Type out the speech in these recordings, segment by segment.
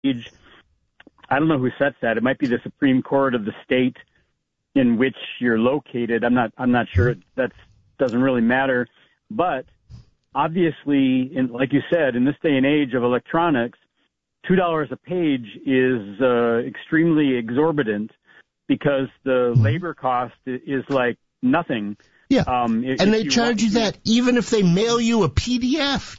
I don't know who sets that. It might be the Supreme Court of the state in which you're located. I'm not sure. That doesn't really matter. But obviously, like you said, in this day and age of electronics, $2 a page is extremely exorbitant because the labor cost is like nothing. Yeah, and they charge you that even if they email you a PDF.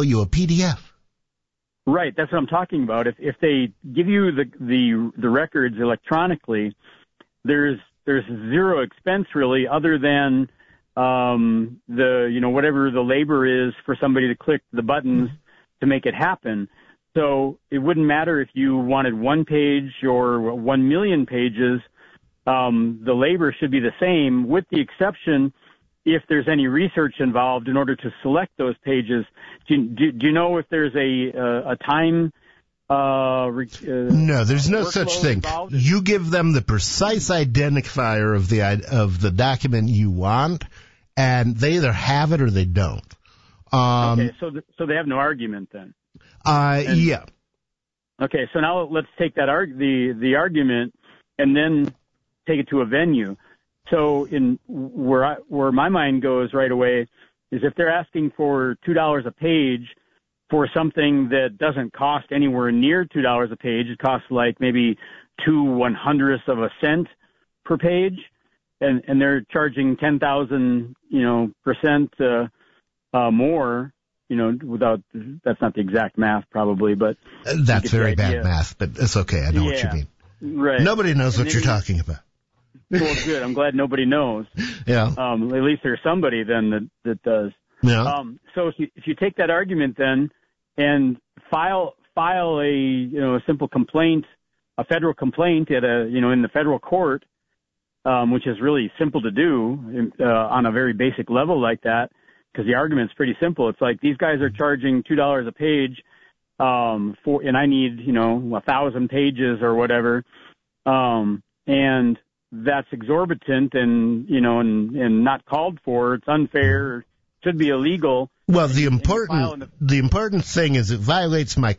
Right, that's what I'm talking about. If they give you the records electronically, there's zero expense really, other than whatever the labor is for somebody to click the buttons to make it happen. So it wouldn't matter if you wanted 1 page or 1 million pages. The labor should be the same, with the exception if there's any research involved in order to select those pages. Do you know if there's a time? No, there's no such thing. Involved? You give them the precise identifier of the document you want, and they either have it or they don't. Okay, so they have no argument then. Yeah. Okay, so now let's take that the argument and then take it to a venue. So in where my mind goes right away is if they're asking for $2 a page for something that doesn't cost anywhere near $2 a page, it costs like maybe 2/100ths of a cent per page, and they're charging 10,000 percent more. Without, that's not the exact math probably, but that's very bad math, but it's okay. I know what you mean. Right. Nobody knows what you're talking about. Well, good. I'm glad nobody knows. Yeah. At least there's somebody then that does. Yeah. So if you take that argument then and file a simple complaint, a federal complaint in the federal court, which is really simple to do on a very basic level like that, because the argument's pretty simple. It's like these guys are charging $2 a page and I need 1,000 pages or whatever, and that's exorbitant and not called for. It's unfair. Should be illegal. Well, the important thing is it violates my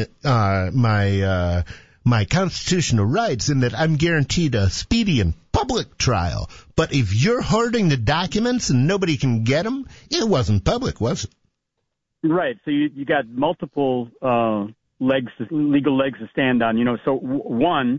my constitutional rights in that I'm guaranteed a speedy and public trial. But if you're hoarding the documents and nobody can get them, it wasn't public, was it? Right. So you got multiple legal legs to stand on. So one,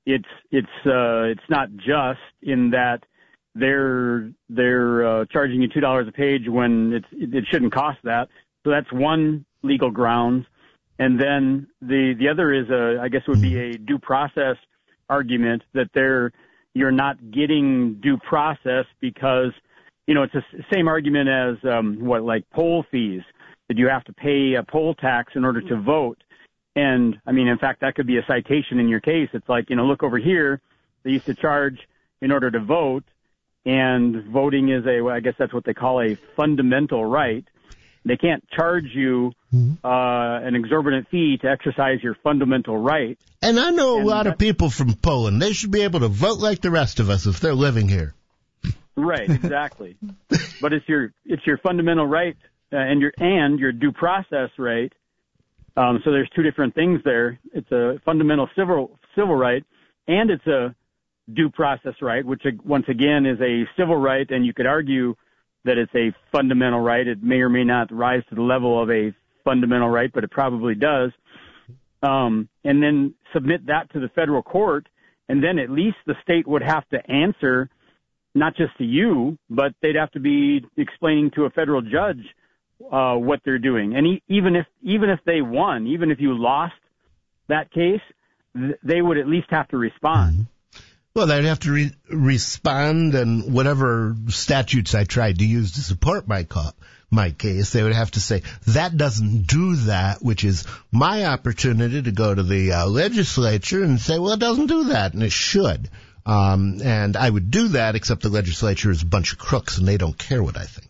it's not just in that they're charging you $2 a page when it shouldn't cost that. So that's one legal grounds. And then the other is I guess would be a due process argument that you're not getting due process because it's the same argument as like poll fees, that you have to pay a poll tax in order to vote. And I mean, in fact, that could be a citation in your case. It's like, look over here. They used to charge in order to vote, and voting is I guess that's what they call a fundamental right. They can't charge you an exorbitant fee to exercise your fundamental right. And I know a lot of people from Poland. They should be able to vote like the rest of us if they're living here. Right, exactly. But it's your fundamental right and your due process right. So there's two different things there. It's a fundamental civil right, and it's a due process right, which once again is a civil right, and you could argue that it's a fundamental right. It may or may not rise to the level of a fundamental right, but it probably does. And then submit that to the federal court, and then at least the state would have to answer, not just to you, but they'd have to be explaining to a federal judge what they're doing. And even if they won, even if you lost that case, they would at least have to respond. Well, they'd have to respond, and whatever statutes I tried to use to support my case, they would have to say, that doesn't do that, which is my opportunity to go to the legislature and say, well, it doesn't do that, and it should. And I would do that, except the legislature is a bunch of crooks, and they don't care what I think.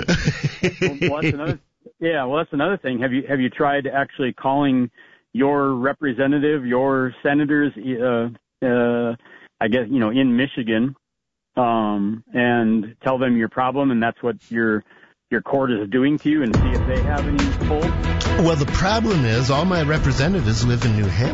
That's another thing. Have you tried actually calling your representative, your senators, I guess, in Michigan, and tell them your problem, and that's what your court is doing to you, and see if they have any pull? Well, the problem is all my representatives live in New Hampshire.